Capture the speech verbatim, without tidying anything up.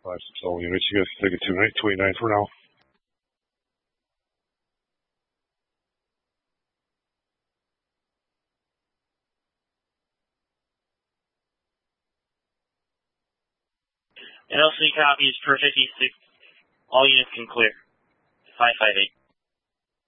five six all units. You guys can take it to two eight nine for now. L C copies per fifty-six. All units can clear. five five eight.